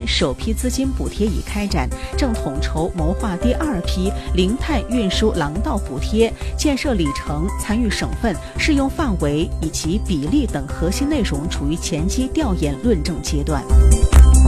首批资金补贴已开展，正统筹谋划第2批零碳运输廊道补贴，建设里程、参与省份、适用范围以及比例等核心内容处于前期调研论证阶段。